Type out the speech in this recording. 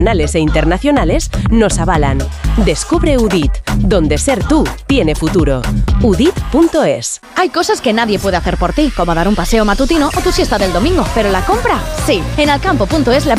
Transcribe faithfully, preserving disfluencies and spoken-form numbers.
nacionales e internacionales nos avalan. Descubre UDIT, donde ser tú tiene futuro. udit punto es. Hay cosas que nadie puede hacer por ti, como dar un paseo matutino o tu siesta del domingo, pero la compra, sí. En alcampo punto es la